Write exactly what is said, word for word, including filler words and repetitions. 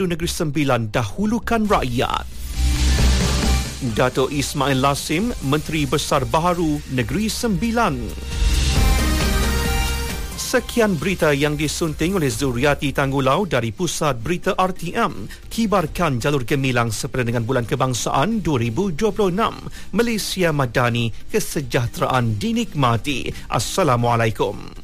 Negeri Sembilan dahulukan rakyat. Dato' Ismail Lassim, Menteri Besar Baharu Negeri Sembilan. Sekian berita yang disunting oleh Zuriati Tanggulau dari Pusat Berita R T M. Kibarkan jalur gemilang sepada dengan Bulan Kebangsaan dua ribu dua puluh enam. Malaysia Madani, kesejahteraan dinikmati. Assalamualaikum.